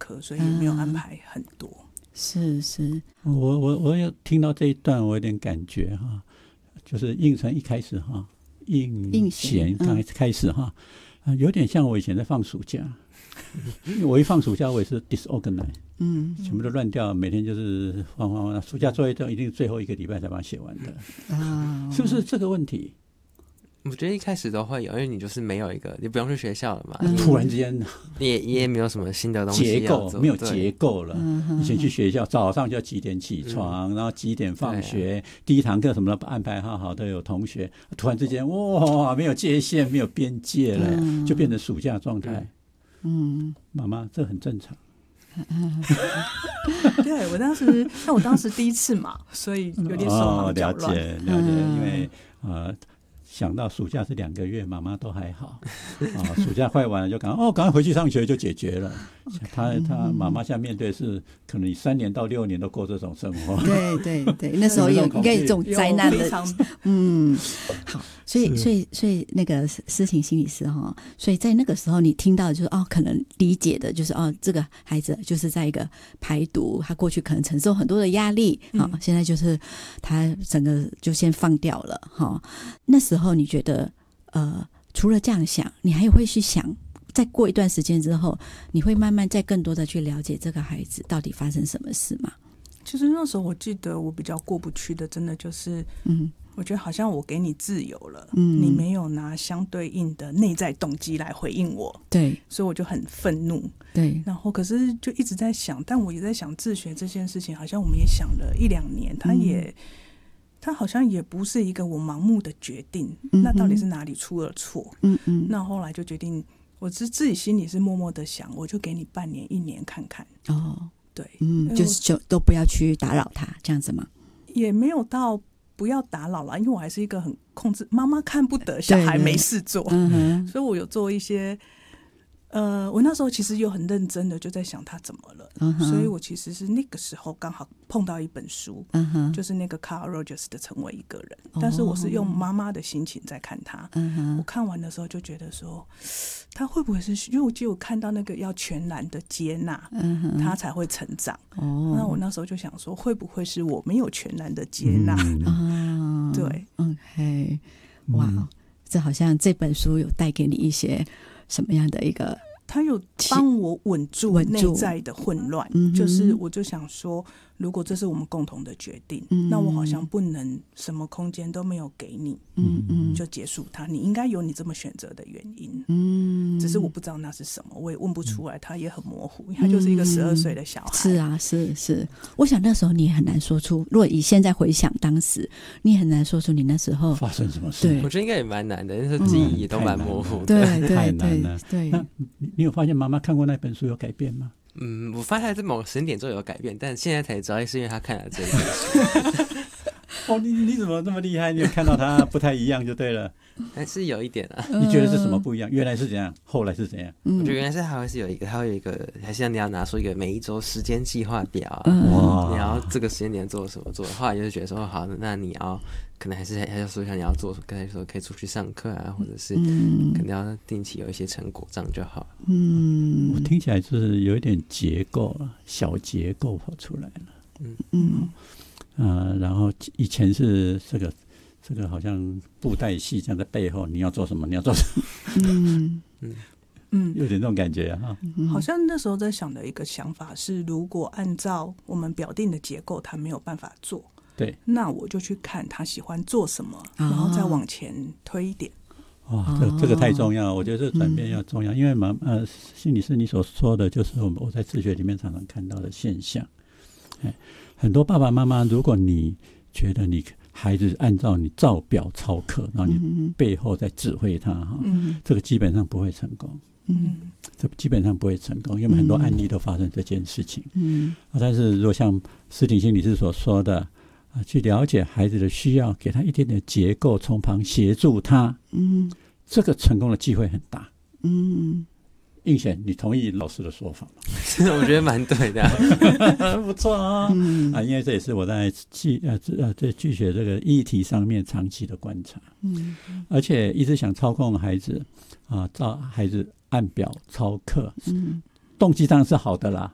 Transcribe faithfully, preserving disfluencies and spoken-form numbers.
科，所以也没有安排很多。嗯、 是是， 我我我有听到这一段，我有点感觉哈，就是应成一开始哈，应贤刚开始哈、嗯，有点像我以前在放暑假。我一放暑假，我也是 disorganized， 嗯，全部都乱掉，每天就是放放放。暑假作业都一定最后一个礼拜才把它写完的，啊，是不是这个问题？ 我觉得一开始都会有，因为你就是没有一个，你不用去学校了嘛， 嗯、突然之间你也你也没有什么新的东西结构，没有结构了。 嗯、 以前去学校早上就要几点起床，嗯、然后几点放学，啊、第一堂课什么都安排好好的，有同学。突然之间，哇，没有界限，没有边界了，嗯、就变成暑假状态。嗯，妈妈，这很正常。 对，我当时，那我当时第一次嘛，所以有点手忙脚乱。 哦、了解了解，因为呃。想到暑假是两个月，妈妈都还好，啊，暑假快完了就赶快哦，赶快回去上学就解决了。Okay, 他他妈妈现在面对是可能你三年到六年都过这种生活。 对对对，那时候有应该有这种灾难的，嗯，好，所以所以所以那个思婷心理师哈，所以在那个时候你听到就是哦，可能理解的就是哦，这个孩子就是在一个排毒，他过去可能承受很多的压力，好、嗯，现在就是他整个就先放掉了哈。那时候你觉得呃，除了这样想，你还会去想，再过一段时间之后，你会慢慢再更多的去了解这个孩子到底发生什么事吗？ 其实那时候我记得我比较过不去的，真的就是，嗯，我觉得好像我给你自由了，嗯，你没有拿相对应的内在动机来回应我， 对， 所以我就很愤怒， 对， 然后可是就一直在想，但我也在想自学这件事情，好像我们也想了一两年，他也。嗯他好像也不是一个我盲目的决定，嗯、那到底是哪里出了错？嗯嗯，那后来就决定，我是自己心里是默默的想，我就给你半年、一年看看。 哦， 对， 嗯，就是就都不要去打扰他，这样子吗？ 也没有到不要打扰了，因为我还是一个很控制，妈妈看不得小孩没事做，嗯、所以我有做一些。呃，我那时候其实有很认真的就在想他怎么了， uh-huh. 所以我其实是那个时候刚好碰到一本书， uh-huh. 就是那个 Carl Rogers 的《成为一个人》，uh-huh. 但是我是用妈妈的心情在看他， uh-huh. 我看完的时候就觉得说，他会不会是因为我记得我看到那个要全然的接纳， uh-huh. 他才会成长， uh-huh. 那我那时候就想说，会不会是我没有全然的接纳？ uh-huh. 对 ，OK， 哇、wow. 嗯，这好像这本书有带给你一些。什么样的一个？ 他有帮我稳住内在的混乱，就是我就想说，如果这是我们共同的决定，嗯、那我好像不能什么空间都没有给你，嗯嗯，就结束它。你应该有你这么选择的原因，嗯，只是我不知道那是什么，我也问不出来，他也很模糊，他就是一个十二岁的小孩。 是啊，是是，我想那时候你也很难说出，如果以现在回想当时，你也很难说出你那时候发生什么事。 对，我觉得应该也蛮难的，因为记忆也都蛮模糊的， 对对太难了。 对， 那你有发现妈妈看过那本书有改变吗？ 嗯，我发现在某个时间点之后有改变，但现在才知道是因为他看了这本书。 哦，你你怎么那么厉害？你有看到他不太一样就对了。 还是有一点啊。 你觉得是什么不一样？原来是怎样，后来是怎样？ 我觉得原来是还会是有一个，他会有一个，还是你要拿出一个每一周时间计划表啊， 哇， 你要这个时间点做什么做。后来就是觉得说，好，那你要可能还是还要说一下你要做，刚才说可以出去上课啊，或者是可能要定期有一些成果，这样就好。 嗯，我听起来就是有一点结构了，小结构跑出来了。嗯嗯。呃，然后以前是这个这个好像布袋戏这样在背后，你要做什么，你要做什么，嗯嗯嗯，有点这种感觉啊。 好像那时候在想的一个想法是，如果按照我们表定的结构，他没有办法做， 对， 那我就去看他喜欢做什么，然后再往前推一点。 哇，这这个太重要了，我觉得这个转变要重要，因为嘛呃，心理师你所说的就是我们我在自学里面常常看到的现象。很多爸爸妈妈，如果你觉得你孩子按照你照表操课，然后你背后在指挥他哈、嗯，这个基本上不会成功。嗯，这基本上不会成功，因为很多案例都发生这件事情。嗯，但是如果像思婷心理师所说的啊，去了解孩子的需要，给他一点点结构，从旁协助他，嗯，这个成功的机会很大。嗯。应贤，你同意老师的说法吗？ 我觉得蛮对的、啊， 不错啊、嗯！啊，因为这也是我在剧呃呃在剧学这个议题上面长期的观察，嗯，而且一直想操控孩子啊，照孩子按表操课，嗯，动机当然是好的啦，